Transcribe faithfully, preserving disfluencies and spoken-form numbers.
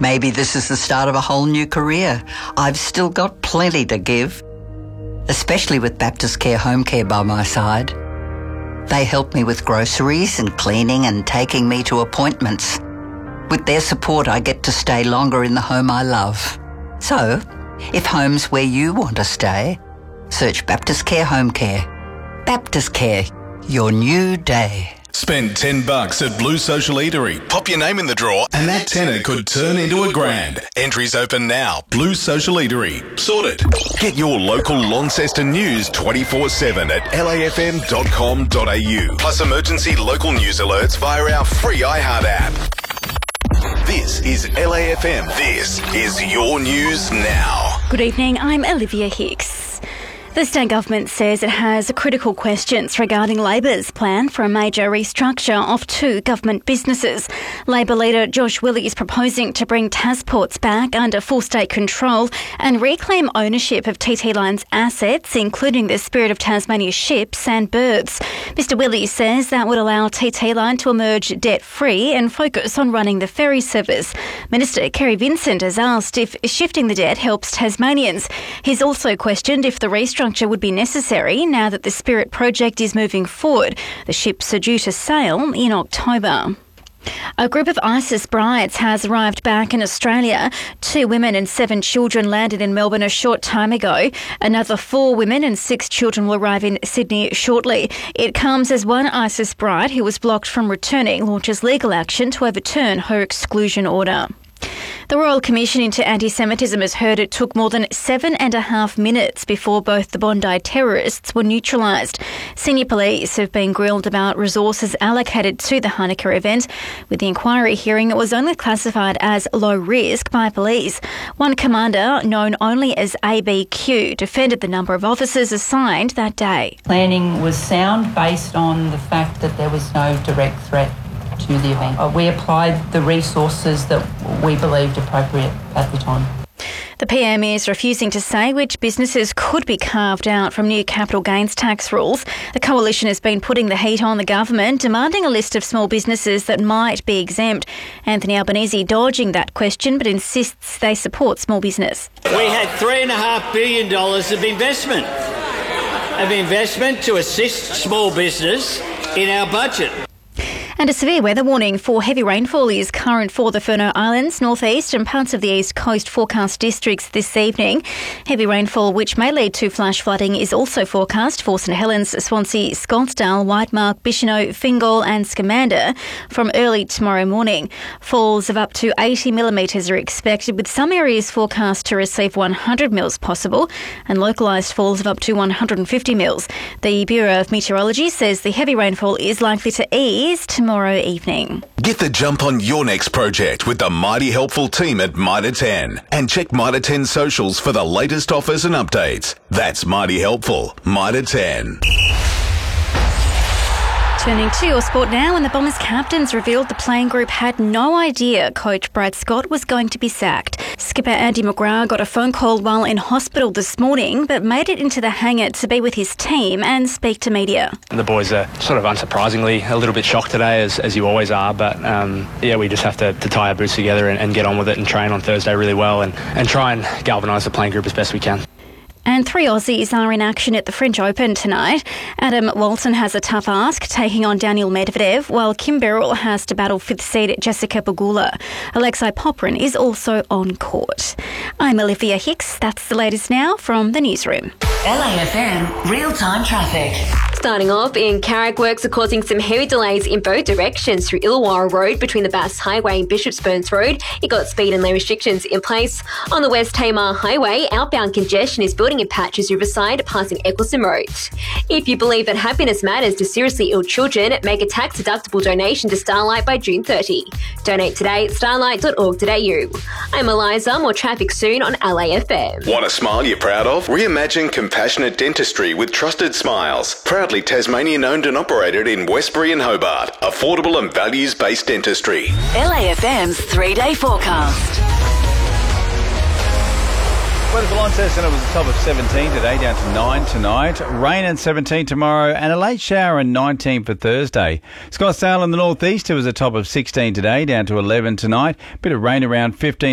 Maybe this is the start of a whole new career. I've still got plenty to give, especially with Baptist Care Home Care by my side. They help me with groceries and cleaning and taking me to appointments. With their support, I get to stay longer in the home I love. So, if home's where you want to stay, search Baptist Care Home Care. Baptist Care, your new day. Spend ten bucks at Blue Social Eatery. Pop your name in the draw and that tenner could turn into a grand. Entries open now. Blue Social Eatery. Sorted. Get your local Launceston news twenty-four seven at L A F M dot com dot A U. Plus emergency local news alerts via our free iHeart app. This is L A F M. This is your news now. Good evening, I'm Olivia Hicks. The state government says it has critical questions regarding Labor's plan for a major restructure of two government businesses. Labor leader Josh Willey is proposing to bring Tasports back under full state control and reclaim ownership of T T Line's assets, including the Spirit of Tasmania ships and berths. Mister Willey says that would allow T T Line to emerge debt-free and focus on running the ferry service. Minister Kerry Vincent has asked if shifting the debt helps Tasmanians. He's also questioned if the restructure would be necessary now that the Spirit project is moving forward. The ships are due to sail in October. A group of ISIS brides has arrived back in Australia. Two women and seven children landed in Melbourne a short time ago. Another four women and six children will arrive in Sydney shortly. It comes as one ISIS bride who was blocked from returning launches legal action to overturn her exclusion order. The Royal Commission into Anti-Semitism has heard it took more than seven and a half minutes before both the Bondi terrorists were neutralised. Senior police have been grilled about resources allocated to the Hanukkah event. With the inquiry hearing, it was only classified as low risk by police. One commander, known only as A B Q, defended the number of officers assigned that day. Planning was sound based on the fact that there was no direct threat to the event. We applied the resources that we believed appropriate at the time. The P M is refusing to say which businesses could be carved out from new capital gains tax rules. The coalition has been putting the heat on the government, demanding a list of small businesses that might be exempt. Anthony Albanese dodging that question, but insists they support small business. We had three and a half billion dollars of investment, of investment to assist small business in our budget. And a severe weather warning for heavy rainfall is current for the Furneaux Islands, northeast and parts of the east coast forecast districts this evening. Heavy rainfall, which may lead to flash flooding, is also forecast for St Helens, Swansea, Scottsdale, Whitemark, Bicheno, Fingal and Scamander from early tomorrow morning. Falls of up to eighty millimetres are expected, with some areas forecast to receive one hundred mils possible and localised falls of up to one hundred fifty mils. The Bureau of Meteorology says the heavy rainfall is likely to ease tomorrow evening. Get the jump on your next project with the mighty helpful team at Mitre ten. And check Mitre ten socials for the latest offers and updates. That's mighty helpful. Mitre ten. Turning to your sport now, and the Bombers captains revealed the playing group had no idea coach Brad Scott was going to be sacked. Skipper Andy McGrath got a phone call while in hospital this morning, but made it into the hangar to be with his team and speak to media. The boys are sort of unsurprisingly a little bit shocked today, as, as you always are, but um, yeah, we just have to, to tie our boots together and, and get on with it and train on Thursday really well and, and try and galvanise the playing group as best we can. And three Aussies are in action at the French Open tonight. Adam Walton has a tough ask, taking on Daniel Medvedev, while Kim Beryl has to battle fifth seed Jessica Pegula. Alexei Popyrin is also on court. I'm Olivia Hicks. That's the latest now from the newsroom. L A F M real-time traffic. Starting off in Carrick, works are causing some heavy delays in both directions through Illawarra Road between the Bass Highway and Bishops Burns Road. You've got speed and lane restrictions in place. On the West Tamar Highway, outbound congestion is building in Patches Riverside, passing Eccleston Road. If you believe that happiness matters to seriously ill children, make a tax-deductible donation to Starlight by June thirtieth. Donate today at starlight dot org dot a u. I'm Eliza. More traffic soon on L A F M. Want a smile you're proud of? Reimagine compassionate dentistry with Trusted Smiles. Proudly Tasmanian owned and operated in Westbury and Hobart. Affordable and values-based dentistry. L A F M's three-day forecast. Weather for Launceston, it was a top of seventeen today, down to nine tonight. Rain and seventeen tomorrow, and a late shower and nineteen for Thursday. Scottsdale in the northeast, it was a top of sixteen today, down to eleven tonight. Bit of rain around fifteen.